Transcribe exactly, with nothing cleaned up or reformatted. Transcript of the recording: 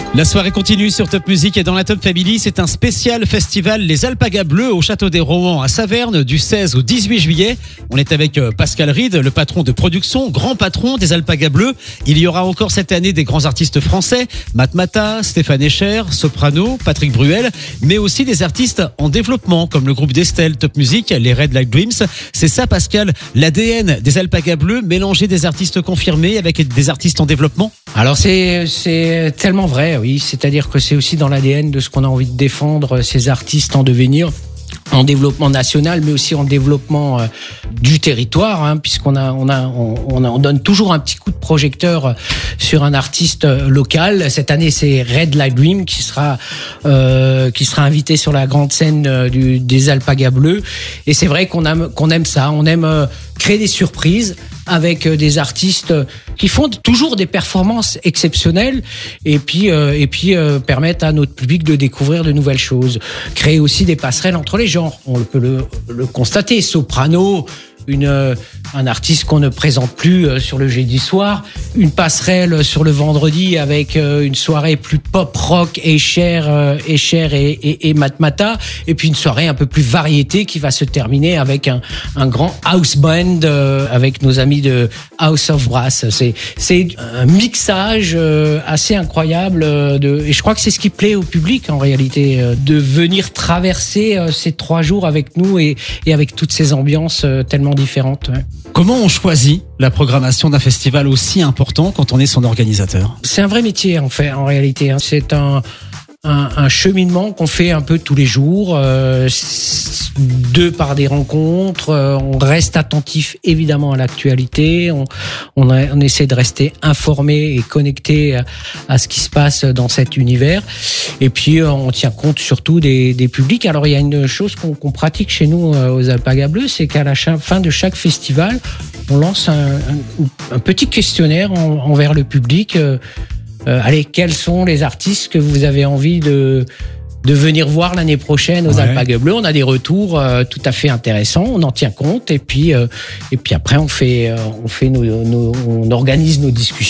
La soirée continue sur Top Music et dans la Top Family, c'est un spécial festival Les Alpagas Bleus au Château des Rohan à Saverne du seize au dix-huit juillet. On est avec Pascal Ried, le patron de production, grand patron des Alpagas Bleus. Il y aura encore cette année des grands artistes français, Matmata, Stéphane Escher, Soprano, Patrick Bruel, mais aussi des artistes en développement comme le groupe d'Estelle Top Music, les Red Light Dreams. C'est ça, Pascal, l'A D N des Alpagas Bleus, mélanger des artistes confirmés avec des artistes en développement? Alors c'est c'est tellement vrai, oui. C'est-à-dire que c'est aussi dans l'A D N de ce qu'on a envie de défendre, ces artistes en devenir, en développement national, mais aussi en développement euh, du territoire, hein, puisqu'on a on a on, on a on donne toujours un petit coup de projecteur sur un artiste local. Cette année, c'est Red Light Dream qui sera euh, qui sera invité sur la grande scène du, des Alpagas Bleus. Et c'est vrai qu'on aime qu'on aime ça, on aime euh, créer des surprises avec des artistes qui font toujours des performances exceptionnelles et puis euh, et puis euh, permettent à notre public de découvrir de nouvelles choses, créer aussi des passerelles entre les genres. On peut le, le constater. Soprano, une un artiste qu'on ne présente plus sur le jeudi soir, une passerelle sur le vendredi avec une soirée plus pop rock et cher et cher et, et, et Matmata, et puis une soirée un peu plus variété qui va se terminer avec un, un grand house band avec nos amis de House of Brass. C'est c'est un mixage assez incroyable de, et je crois que c'est ce qui plaît au public en réalité, de venir traverser ces trois jours avec nous et, et avec toutes ces ambiances tellement différentes. Ouais. Comment on choisit la programmation d'un festival aussi important quand on est son organisateur? C'est un vrai métier en fait, en réalité. C'est un, un, un cheminement qu'on fait un peu tous les jours, euh, de par des rencontres. Euh, on reste attentif évidemment à l'actualité. On, on, a, on essaie de rester informé et connecté à, à ce qui se passe dans cet univers. Et puis euh, on tient compte surtout des, des publics. Alors il y a une chose qu'on, qu'on pratique chez nous euh, aux Alpagas Bleus, c'est qu'à la fin de chaque festival, on lance un, un, un petit questionnaire en, envers le public. Euh, euh, allez, quels sont les artistes que vous avez envie de de venir voir l'année prochaine aux ouais. Alpagas Bleus? On a des retours euh, tout à fait intéressants, on en tient compte et puis euh, et puis après on fait euh, on fait nos, nos on organise nos discussions.